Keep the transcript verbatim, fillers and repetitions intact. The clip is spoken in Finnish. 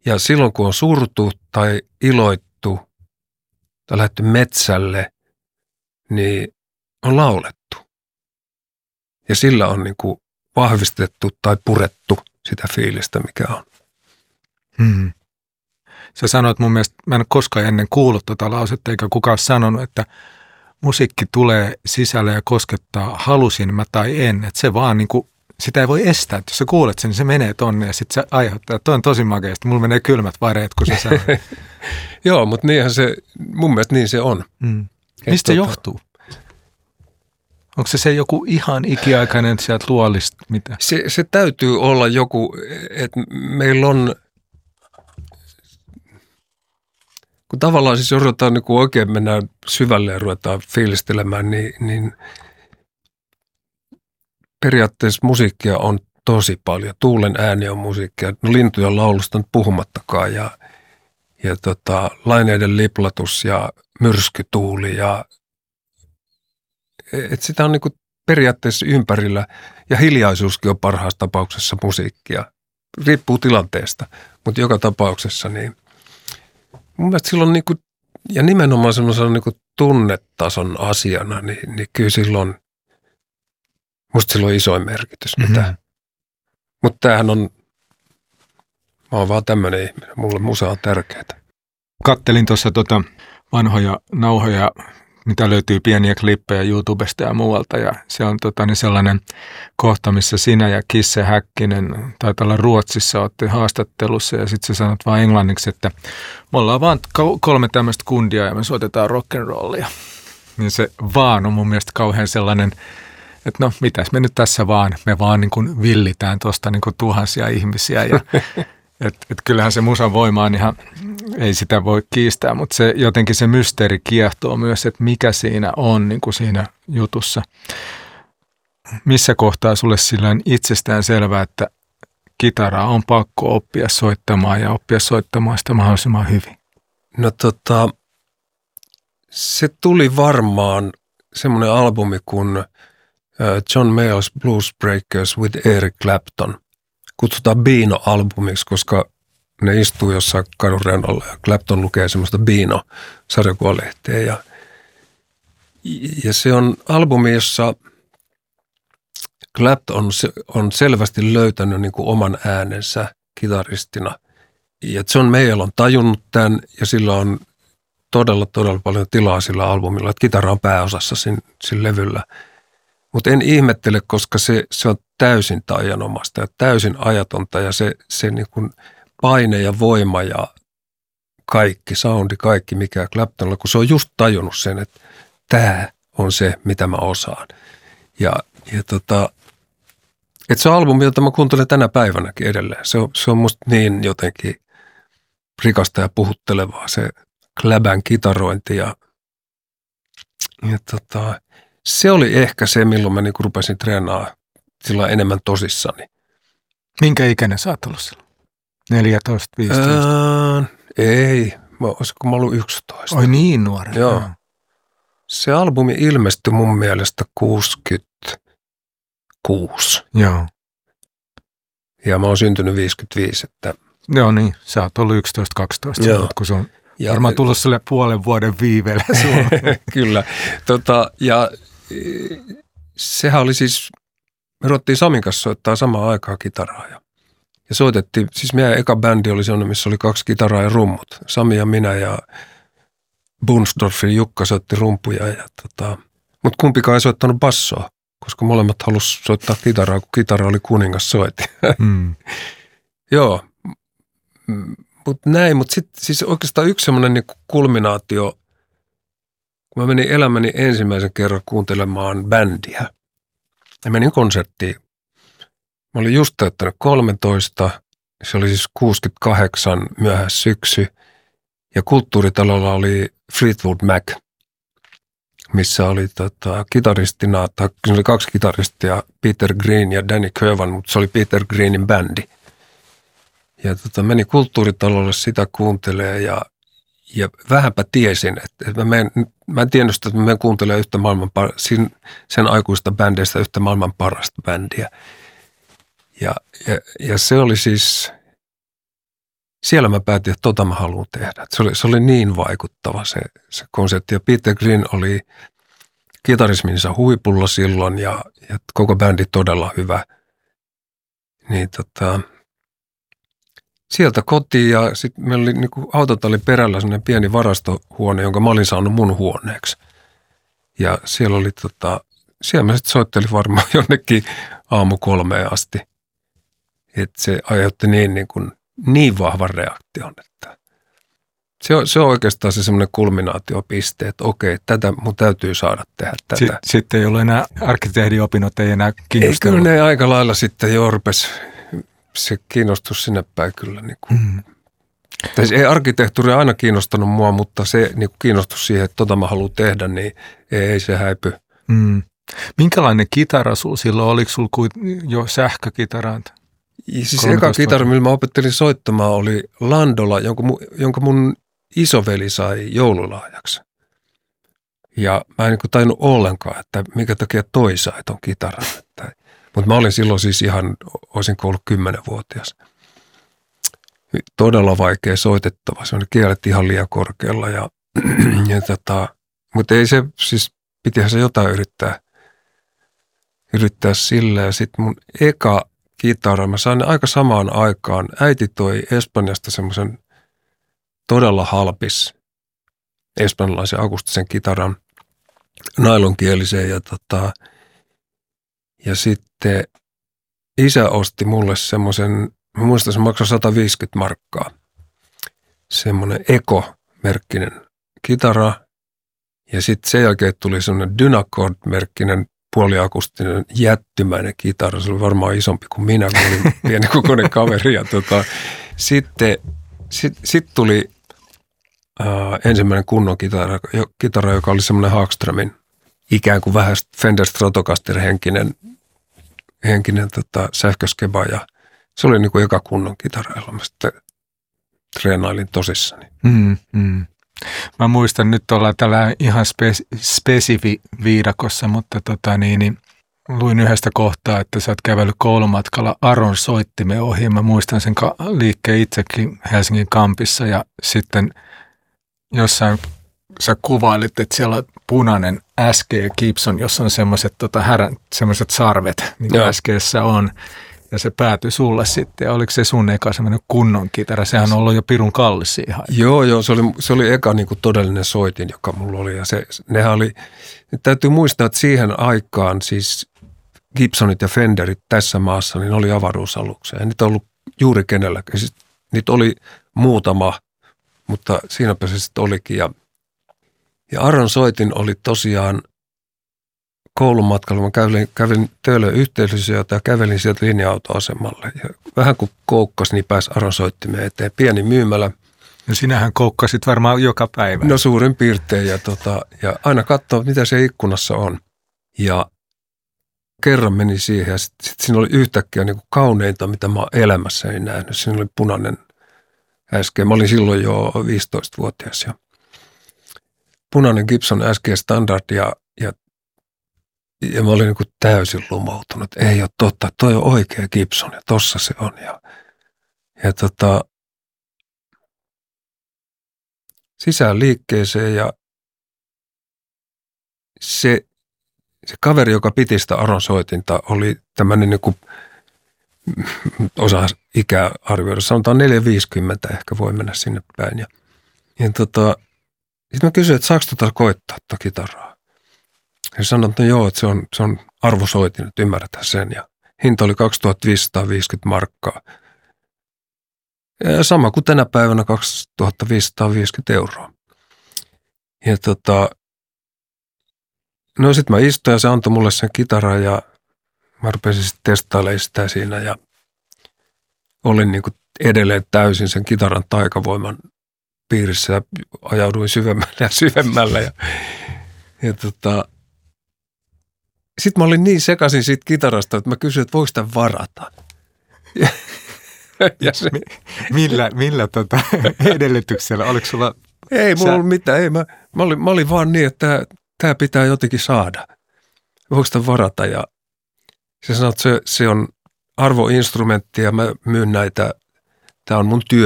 Ja silloin kun on surtu tai iloittu tai lähdetty metsälle, niin on laulettu. Ja sillä on niin kuin vahvistettu tai purettu sitä fiilistä, mikä on. Hmm. Sä sanoit mun mielestä, mä en ole koskaan ennen kuullut tuota lausetta, eikä kukaan sanonut, että musiikki tulee sisälle ja koskettaa, halusin mä tai en. Että se vaan niin kuin, sitä ei voi estää. Että jos sä kuulet sen, niin se menee tonne ja sitten se aiheuttaa. Toi on tosi makeasti. Mulla menee kylmät vareet, kun sä sanot. Joo, mutta niinhän se, mun mielestä niin se on. Hmm. Mistä se tota... johtuu? Onko se se joku ihan ikiaikainen sieltä luolista? Mitä? Se, se täytyy olla joku, että meillä on, kun tavallaan siis jos ruvetaan niin kuin oikein mennään syvälle ja ruvetaan fiilistelemään, niin, niin periaatteessa musiikkia on tosi paljon. Tuulen ääni on musiikkia, no lintujen laulusta nyt puhumattakaan ja, ja tota, laineiden liplatus ja myrskytuuli ja että sitä on niin kuin periaatteessa ympärillä ja hiljaisuuskin on parhaassa tapauksessa musiikkia. Riippuu tilanteesta, mutta joka tapauksessa niin mun mielestä silloin niin kuin, ja nimenomaan semmoisena niin kuin tunnetason asiana, niin, niin kyllä silloin, musta silloin on isoin merkitys. Mm-hmm. Mutta tämähän on, mä oon vaan tämmöinen ihminen, mulle musa on tärkeää. Kattelin tuossa tota vanhoja nauhoja, mitä löytyy pieniä klippejä YouTubesta ja muualta, ja se on tota, niin sellainen kohta, missä sinä ja Kisse Häkkinen, taitaa olla Ruotsissa, olette haastattelussa, ja sitten sä sanot vaan englanniksi, että me ollaan vaan kolme tämmöistä kundia, ja me soitetaan rock'n'rollia. Niin se vaan on mun mielestä kauhean sellainen, että no mitäs me nyt tässä vaan, me vaan niin kuin villitään tuosta niin kuin tuhansia ihmisiä, ja Että et kyllähän se musan voima on ihan, ei sitä voi kiistää, mutta se jotenkin se mysteeri kiehtoo myös, että mikä siinä on niin kuin siinä jutussa. Missä kohtaa sulle sillään itsestään selvää, että kitaraa on pakko oppia soittamaan ja oppia soittamaan sitä mahdollisimman hyvin? No tota, se tuli varmaan semmoinen albumi kuin John Mayall's Blues Breakers with Eric Clapton. Kutsutaan Beano-albumiksi, koska ne istuu jossain kadun reunalla ja Clapton lukee semmoista Beano-sarjakuvalehteä. Ja, ja se on albumi, jossa Clapton on, on selvästi löytänyt niin kuin oman äänensä kitaristina. Ja John Mayall on tajunnut tämän ja sillä on todella, todella paljon tilaa sillä albumilla, että kitara on pääosassa siinä, siinä levyllä. Mutta en ihmettele, koska se, se on täysin taianomasta ja täysin ajatonta ja se, se niin kuin paine ja voima ja kaikki, soundi, kaikki mikä Claptonilla, kun se on just tajunnut sen, että tämä on se, mitä mä osaan. Ja, ja tota, että se on albumi, jota mä kuuntelen tänä päivänäkin edelleen. Se on, se on musta niin jotenkin rikasta ja puhuttelevaa se Clabän kitarointi ja, ja tota, se oli ehkä se, milloin mä niinku rupesin treenaamaan sillä enemmän tosissani. Minkä ikäinen sä oot ollut silloin? neljätoista, viisitoista? Öö, ei, mä, olisiko mä ollut yksitoista. Oi niin nuori. Joo. Joo. Se albumi ilmestyi mun mielestä kuusikymmentäkuusi. Joo. Ja mä oon syntynyt viisikymmentäviisi, että... Joo niin, sä oot ollut yksitoista kaksitoista, silloin, kun se on ja, varmaan tullut sille puolen vuoden viiveellä. Kyllä. Tota, ja sehän oli siis, me ruvettiin Samin kanssa soittaa samaan aikaan kitaraa. Ja, ja soitettiin, siis meidän eka bändi oli sellainen, missä oli kaksi kitaraa ja rummut. Sami ja minä ja Bunsdorfin Jukka soitti rumpuja. Ja tota, mutta kumpikaan ei soittanut bassoa, koska molemmat halusivat soittaa kitaraa, kun kitara oli kuningas soitti. Mm. Joo, mutta näin, mutta sitten siis oikeastaan yksi semmoinen niin kulminaatio, kun mä menin elämäni ensimmäisen kerran kuuntelemaan bändiä ja menin konserttiin. Mä olin just täyttänyt kolmetoista, se oli siis kuusikymmentäkahdeksan myöhäissyksy ja Kulttuuritalolla oli Fleetwood Mac, missä oli tota, kitaristina, tai se oli kaksi kitaristia, Peter Green ja Danny Kirwan, mutta se oli Peter Greenin bändi. Ja tota, meni Kulttuuritalolle sitä kuuntelemaan ja, ja vähänpä tiesin, että, että mä, menen, mä en tiennyt sitä, että mä menen kuuntelemaan yhtä maailman, sen, sen aikuista bändeistä yhtä maailman parasta bändiä. Ja, ja, ja se oli siis, siellä mä päätin, että tota mä haluan tehdä. Se oli, se oli niin vaikuttava se, se konsepti. Ja Peter Green oli kitarisminsa huipulla silloin ja, ja koko bändi todella hyvä. Niin tota, sieltä kotiin ja sitten meillä oli niin kuin autotalli perällä sellainen pieni varastohuone, jonka mä olin saanut mun huoneeksi. Ja siellä oli tota, siellä mä sitten soittelin varmaan jonnekin aamu kolmeen asti. Että se aiheutti niin, niin, kuin, niin vahvan reaktion, että se on, se on oikeastaan se semmoinen kulminaatiopiste, että okei, tätä mun täytyy saada tehdä tätä. Sitten, sitten ei ole enää arkkitehdiopinnot, ei enää kiinnostaa. Ei, kyllä ne aika lailla sitten jo rupesi se kiinnostus sinne päin kyllä. Niin kuin. Mm. Ei arkkitehtuuri aina kiinnostanut mua, mutta se niin kuin kiinnostus siihen, että tota mä haluan tehdä, niin ei, ei se häipy. Mm. Minkälainen kitara sulla silloin? Oliko sulla jo sähkökitaraa? Siis eka kitara, millä mä opettelin soittamaan, oli Landola, jonka mun, jonka mun isoveli sai joululahjaksi. Ja mä en niin kuin tainnut ollenkaan, että minkä takia toi sai ton kitaran. Mutta mä olin silloin siis ihan, olisinko ollut kymmenvuotias. Todella vaikea soitettava. Se on kielet ihan liian korkealla. Ja, ja tota, mutta ei se, siis pitihän se jotain yrittää, yrittää sillä. Ja sitten mun eka kitara, mä sain aika samaan aikaan. Äiti toi Espanjasta semmoisen todella halpis espanjalaisen akustisen kitaran, nailonkielisen. Ja, tota, ja sitten isä osti mulle semmoisen, mä muistan, se maksoi sata viisikymmentä markkaa. Semmoinen Eko-merkkinen kitara. Ja sitten sen jälkeen tuli semmoinen Dynacord-merkkinen puoliakustinen jättimäinen kitara. Se oli varmaan isompi kuin minä, kun olin pieni kokoinen kaveri. Ja tota, sitten sit, sit tuli äh, ensimmäinen kunnon kitara, kitara, joka oli semmoinen Hagströmin ikään kuin vähän Fender Stratocaster henkinen, henkinen tota, sähköskeba. Ja se oli niin kuin eka kunnon kitara, jolla mä sitten treenailin tosissani. Mm, mm. Mä muistan, nyt ollaan tällä ihan spes- spesifi viidakossa, mutta tota niin, niin, luin yhdestä kohtaa, että sä oot kävellyt koulumatkalla Aron soittimen ohi. Mä muistan sen ka- liikkeen itsekin Helsingin kampissa ja sitten jossain sä kuvailit, että siellä on punainen S G Gibson, jossa on semmoiset tota, härän, semmoiset sarvet, niin kuin S G:ssä on. Ja se päätyi sulle sitten. Ja oliko se sun eka semmoinen kunnon kitara? Sehän on ollut jo pirun kallis siihen. Joo, joo. Se oli, se oli eka niin kuin todellinen soitin, joka mulla oli. Ja se, nehän oli, täytyy muistaa, että siihen aikaan siis Gibsonit ja Fenderit tässä maassa, niin ne oli avaruusaluksia. Ei niitä ollut juuri kenelläkään. Siis, niitä oli muutama, mutta siinäpä se sitten olikin. Ja, ja Aron soitin oli tosiaan koulumatkalla. Mä kävelin, kävelin Töölön yhteisössä ja kävelin sieltä linja-autoasemalle. Ja vähän kun koukkasi, niin pääsi Aron soittimeen eteen. Pieni myymälä. No sinähän koukkasit varmaan joka päivä. No suurin piirtein. Ja, tota, ja aina katsoa, mitä se ikkunassa on. Ja kerran meni siihen ja sitten sit siinä oli yhtäkkiä niin kuin kauneinta, mitä mä oon elämässäni nähnyt. Siinä oli punainen äsken. Mä olin silloin jo viisitoistavuotias. Ja punainen Gibson S G Standard ja, ja Ja mä olin niin kuin täysin lumoutunut. Ei ole totta, toi on oikea Gibson ja tossa se on. Ja, ja tota, sisään liikkeeseen ja se, se kaveri, joka piti sitä Aron soitinta, oli tämmöinen niin kuin, osa ikää arvioida. Sanotaan neljä viisikymmentä ehkä voi mennä sinne päin. Ja, ja tota, sitten mä kysyin, että saako tota koittaa tota kitaraa? Ja sanoin, että no joo, että se on, se on arvosoitin, että ymmärretään sen. Ja hinta oli kaksituhattaviisisataaviisikymmentä markkaa. Ja sama kuin tänä päivänä kaksituhattaviisisataaviisikymmentä euroa. Ja tota, no sit mä istuin ja se antoi mulle sen kitaran ja mä rupesin sitten testailemaan sitä siinä ja olin niin kuin edelleen täysin sen kitaran taikavoiman piirissä ja ajauduin syvemmälle ja syvemmälle ja, ja tota, sitten mä olin niin sekaisin siitä kitarasta, että mä kysyin, että voiko sitä varata. Ja, ja se, millä millä tota, edellytyksellä? Oliko sulla... Ei mulla sä... ollut mitään. Ei, mä, mä, olin, mä olin vaan niin, että tämä pitää jotenkin saada. Voiko sitä varata? Ja se sanoi, että se, se on arvoinstrumentti ja mä myyn näitä. Tämä on mun työ.